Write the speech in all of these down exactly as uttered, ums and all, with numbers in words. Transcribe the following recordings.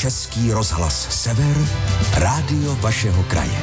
Český rozhlas Sever, rádio vašeho kraje.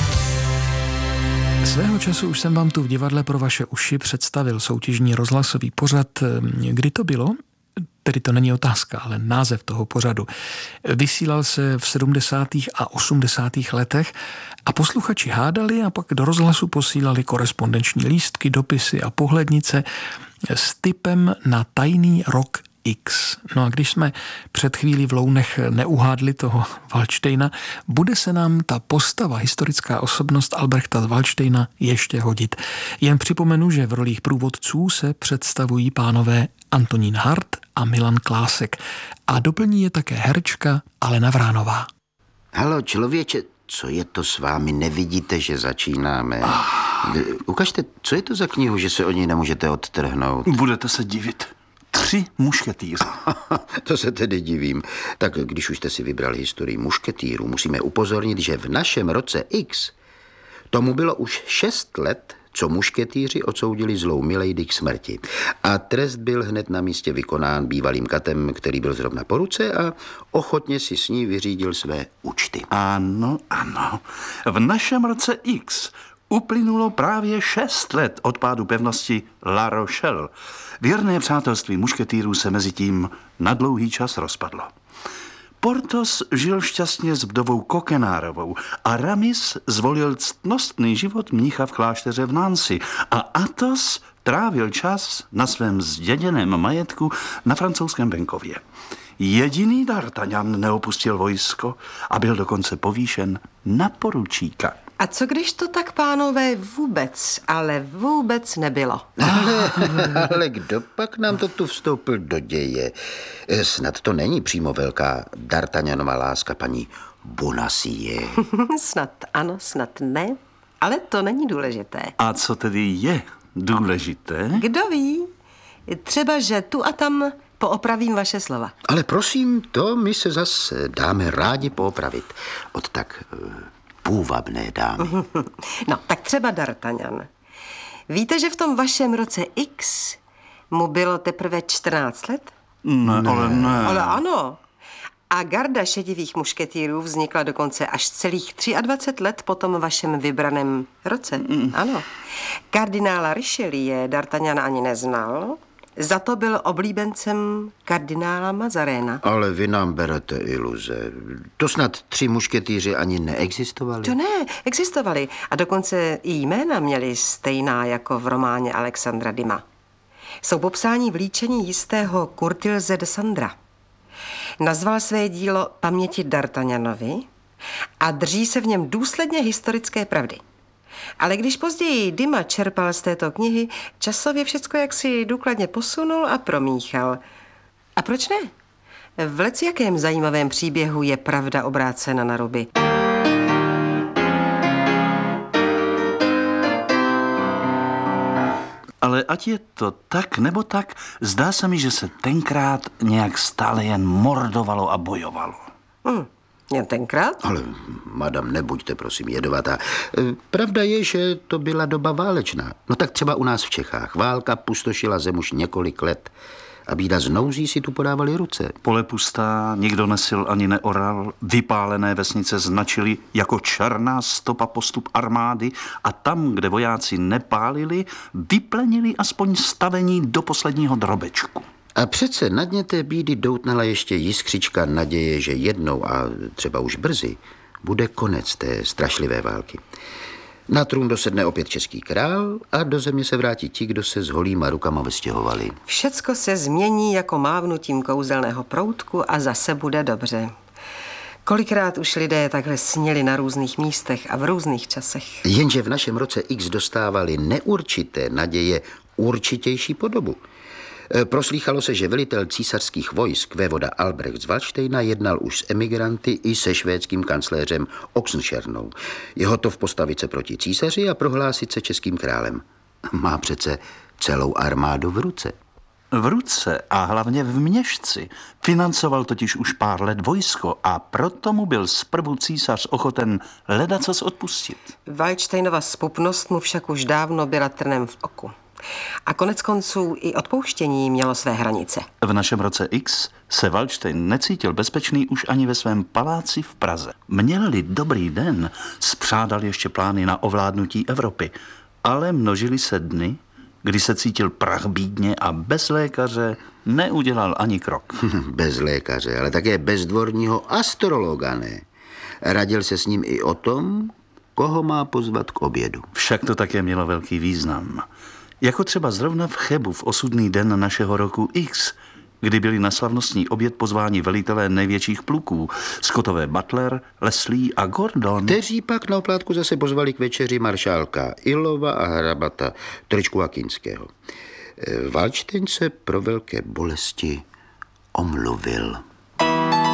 Svého času už jsem vám tu v divadle pro vaše uši představil soutěžní rozhlasový pořad. Kdy to bylo? Tedy to není otázka, ale název toho pořadu. Vysílal se v sedmdesátých a osmdesátých letech a posluchači hádali a pak do rozhlasu posílali korespondenční lístky, dopisy a pohlednice s tipem na tajný rok X. No a když jsme před chvílí v Lounech neuhádli toho Valdštejna, bude se nám ta postava, historická osobnost Albrechta Valdštejna ještě hodit. Jen připomenu, že v rolích průvodců se představují pánové Antonín Hart a Milan Klásek. A doplní je také herečka Alena Vránová. Halo, člověče, co je to s vámi? Nevidíte, že začínáme? Ah. Ukažte, co je to za knihu, že se od ní nemůžete odtrhnout? Budete se divit. Tři mušketýři. To se tedy divím. Tak když už jste si vybrali historii mušketýrů, musíme upozornit, že v našem roce X tomu bylo už šest let, co mušketýři odsoudili zlou milady k smrti. A trest byl hned na místě vykonán bývalým katem, který byl zrovna po ruce a ochotně si s ní vyřídil své účty. Ano, ano. V našem roce X uplynulo právě šest let od pádu pevnosti La Rochelle. Věrné přátelství mušketýrů se mezi tím na dlouhý čas rozpadlo. Porthos žil šťastně s vdovou Kokenárovou a Aramis zvolil ctnostný život mnicha v klášteře v Nancy a Athos trávil čas na svém zděděném majetku na francouzském venkově. Jediný D'Artagnan neopustil vojsko a byl dokonce povýšen na poručíka. A co když to tak, pánové, vůbec, ale vůbec nebylo? Ale, ale kdo pak nám to tu vstoupil do děje? Snad to není přímo velká D'Artagnanova láska paní Bonacieux. Snad ano, snad ne, ale to není důležité. A co tedy je důležité? Kdo ví? Třeba, že tu a tam poopravím vaše slova. Ale prosím, to my se zase dáme rádi poopravit. Od tak půvabné dámy. No, tak třeba D'Artagnan. Víte, že v tom vašem roce X mu bylo teprve čtrnáct let? Ne, ne. ale ne. Ale ano. A garda šedivých mušketýrů vznikla dokonce až celých dvacet tři let po tom vašem vybraném roce. Mm. Ano. Kardinála Richelieu D'Artagnana ani neznal, za to byl oblíbencem kardinála Mazaréna. Ale vy nám berete iluze. To snad tři mušketýři ani neexistovali? To ne, existovali. A dokonce i jména měli stejná jako v románě Alexandra Dumas. Jsou popsáni v líčení jistého Curtilze de Sandra. Nazval své dílo Paměti D'Artagnanovi a drží se v něm důsledně historické pravdy. Ale když později Dumas čerpal z této knihy, časově všecko jaksi důkladně posunul a promíchal. A proč ne? V lecjakém zajímavém příběhu je pravda obrácena na ruby. Ale ať je to tak nebo tak, zdá se mi, že se tenkrát nějak stále jen mordovalo a bojovalo. Hmm. Jen tenkrát? Ale, madam, nebuďte, prosím, jedovatá. Pravda je, že to byla doba válečná. No tak třeba u nás v Čechách. Válka pustošila zem už několik let. A bída z nouzí si tu podávali ruce. Pole pustá, nikdo nesil ani neoral, vypálené vesnice značily jako černá stopa postup armády a tam, kde vojáci nepálili, vyplenili aspoň stavení do posledního drobečku. A přece na dně té bídy doutnala ještě jiskřička naděje, že jednou a třeba už brzy bude konec té strašlivé války. Na trůn dosedne opět český král a do země se vrátí ti, kdo se s holýma rukama vystěhovali. Všecko se změní jako mávnutím kouzelného proutku a zase bude dobře. Kolikrát už lidé takhle sněli na různých místech a v různých časech. Jenže v našem roce X dostávali neurčité naděje určitější podobu. Proslýchalo se, že velitel císařských vojsk vévoda Albrecht z Valdštejna jednal už s emigranty i se švédským kancléřem Oxenstiernou. Je hotov postavit se proti císaři a prohlásit se českým králem. Má přece celou armádu v ruce. V ruce a hlavně v měšci. Financoval totiž už pár let vojsko a proto mu byl zprvu císař ochoten ledacos odpustit. Valdštejnova zpupnost mu však už dávno byla trnem v oku. A konec konců i odpouštění mělo své hranice. V našem roce X se Valdštejn necítil bezpečný už ani ve svém paláci v Praze. Měl-li dobrý den, spřádal ještě plány na ovládnutí Evropy, ale množily se dny, kdy se cítil prachbídně a bez lékaře neudělal ani krok. Bez lékaře, ale také bez dvorního astrologa, ne? Radil se s ním i o tom, koho má pozvat k obědu. Však to také mělo velký význam. Jako třeba zrovna v Chebu v osudný den našeho roku X, kdy byli na slavnostní oběd pozváni velitelé největších pluků, Scottové Butler, Leslie a Gordon. Kteří pak na oplátku zase pozvali k večeři maršálka Illova a hrabata Trčku a Kinského. Valdštejn se pro velké bolesti omluvil.